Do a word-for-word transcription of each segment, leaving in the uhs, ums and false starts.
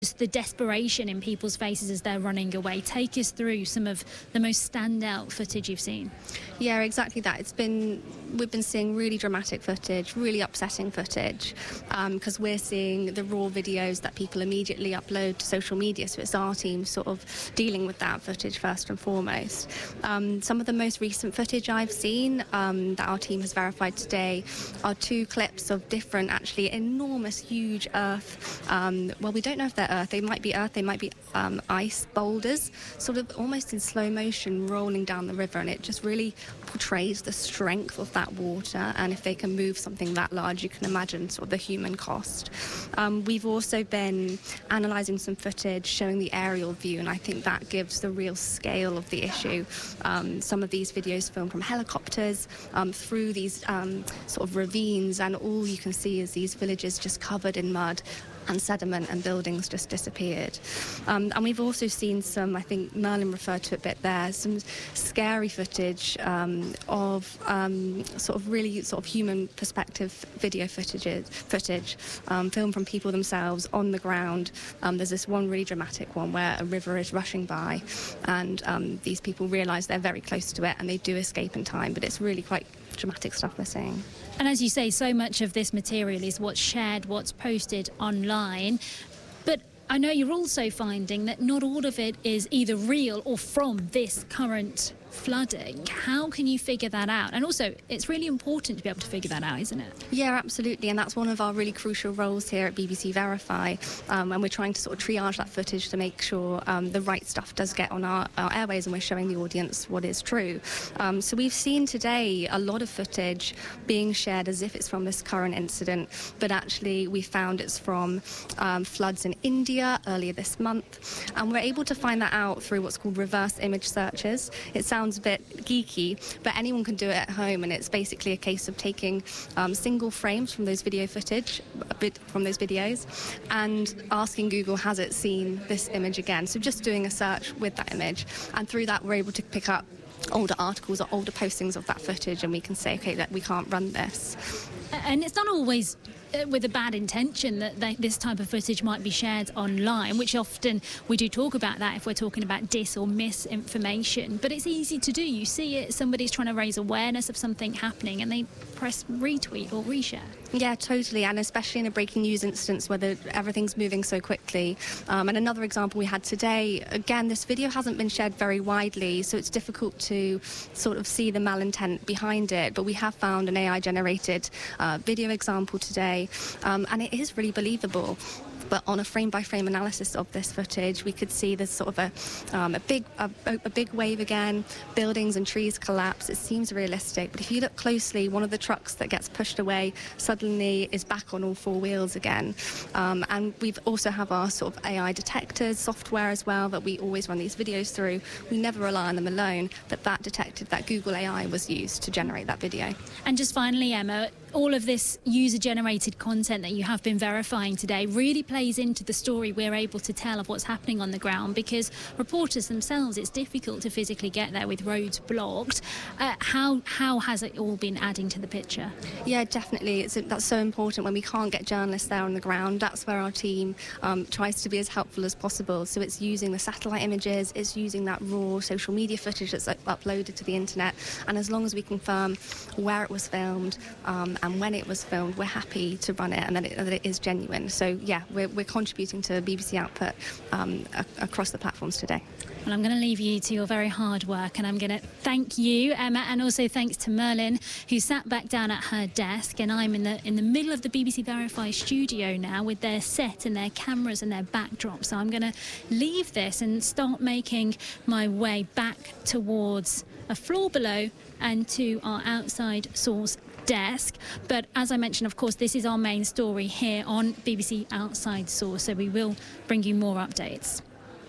Just the desperation in people's faces as they're running away. Take us through some of the most standout footage you've seen. Yeah, exactly that. It's been we've been seeing really dramatic footage, really upsetting footage, because um, we're seeing the raw videos that people immediately upload to social media. So it's our team sort of dealing with that footage first and foremost. Um, some of the most recent footage I've seen um, that our team has verified today are two clips of different, actually enormous, huge earth. Um, well, we don't know if they're earth. They might be earth. They might be um, ice boulders, sort of almost in slow motion, rolling down the river, and it just really portrays the strength of that water. And if they can move something that large, you can imagine sort of the human cost. Um, we've also been analysing some footage showing the aerial view, and I think that gives the real scale of the issue. Um, some of these videos filmed from helicopters um, through these um, sort of ravines, and all you can see is these villages just covered in mud and sediment, and buildings just disappeared. Um, and we've also seen some, I think Merlin referred to it a bit there, some scary footage um, of um, sort of really sort of human perspective video footage, footage um, filmed from people themselves on the ground. Um, there's this one really dramatic one where a river is rushing by, and um, these people realise they're very close to it, and they do escape in time, but it's really quite dramatic stuff we're seeing. And as you say, so much of this material is what's shared, what's posted online. But I know you're also finding that not all of it is either real or from this current flooding. How can you figure that out? And also, it's really important to be able to figure that out, isn't it? Yeah, absolutely. And that's one of our really crucial roles here at B B C Verify. Um, and we're trying to sort of triage that footage to make sure um, the right stuff does get on our, our airways, and we're showing the audience what is true. Um, so we've seen today a lot of footage being shared as if it's from this current incident, but actually we found it's from um, floods in India earlier this month. And we're able to find that out through what's called reverse image searches. It sounds Sounds a bit geeky, but anyone can do it at home, and it's basically a case of taking um, single frames from those video footage, a bit from those videos, and asking Google, has it seen this image again? So just doing a search with that image, and through that we're able to pick up older articles or older postings of that footage, and we can say, okay, that we can't run this. And it's not always with a bad intention that they, this type of footage might be shared online, which often we do talk about that if we're talking about dis or misinformation. But it's easy to do. You see it, somebody's trying to raise awareness of something happening, and they press retweet or reshare. Yeah, totally, and especially in a breaking news instance where the, everything's moving so quickly. Um, and another example we had today, again, this video hasn't been shared very widely, so it's difficult to sort of see the malintent behind it, but we have found an A I-generated uh, video example today, um, and it is really believable. But on a frame-by-frame analysis of this footage, we could see there's sort of a, um, a big a, a big wave again, buildings and trees collapse. It seems realistic, but if you look closely, one of the trucks that gets pushed away suddenly is back on all four wheels again. Um, and we've also have our sort of A I detectors, software as well, that we always run these videos through. We never rely on them alone, but that detected that Google A I was used to generate that video. And just finally, Emma, all of this user-generated content that you have been verifying today really plays into the story we're able to tell of what's happening on the ground, because reporters themselves, it's difficult to physically get there with roads blocked. Uh, how how has it all been adding to the picture? Yeah, definitely. It's, that's so important when we can't get journalists there on the ground. That's where our team um, tries to be as helpful as possible. So it's using the satellite images, it's using that raw social media footage that's uploaded to the internet, and as long as we confirm where it was filmed um, and when it was filmed, we're happy to run it, and that it, that it is genuine. So yeah, we're, we're contributing to B B C output um, a- across the platforms today. Well, I'm going to leave you to your very hard work, and I'm going to thank you, Emma, and also thanks to Merlin, who sat back down at her desk, and I'm in the in the middle of the B B C Verify studio now with their set and their cameras and their backdrop. So I'm going to leave this and start making my way back towards a floor below and to our outside source desk. But as I mentioned, of course, this is our main story here on B B C Outside Source, so we will bring you more updates.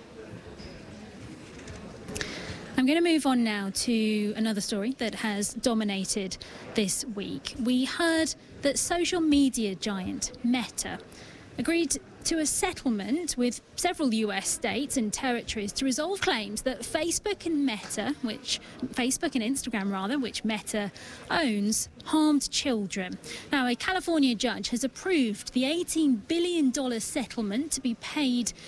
I'm going to move on now to another story that has dominated this week. We heard that social media giant Meta agreed to a settlement with several U S states and territories to resolve claims that Facebook and Meta, which Facebook and Instagram rather, which Meta owns, harmed children. Now, a California judge has approved the eighteen billion dollars settlement to be paid